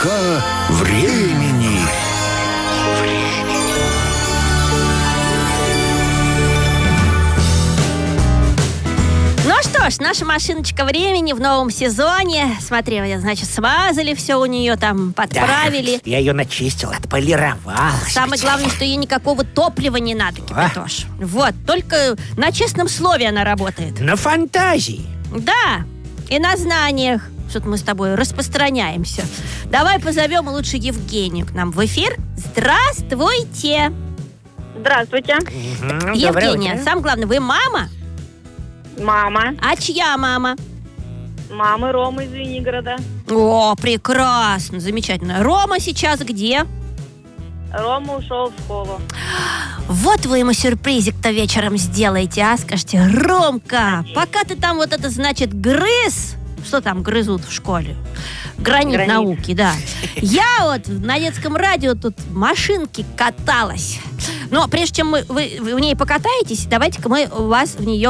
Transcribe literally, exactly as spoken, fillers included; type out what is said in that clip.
машинка времени. Ну что ж, наша машиночка времени в новом сезоне. Смотри, значит, смазали все у нее там, подправили. Да, я ее начистил, отполировал. Самое главное, что ей никакого топлива не надо, Кипятош. Вот, только на честном слове она работает. На фантазии. Да, и на знаниях. Что-то мы с тобой распространяемся. Давай позовем лучше Евгению к нам в эфир. Здравствуйте. Здравствуйте. Угу, Евгения, самое главное, вы мама? Мама. А чья мама? Мамы Ромы из Звенигорода. О, прекрасно, замечательно. Рома сейчас где? Рома ушел в школу. Вот вы ему сюрпризик-то вечером сделаете, а? Скажите: Ромка, пока ты там вот это, значит, грыз. Что там грызут в школе? Гранит, Гранит. науки, да. Я вот на детском радио тут машинки каталась. Но прежде чем мы, вы в ней покатаетесь, давайте-ка мы вас в нее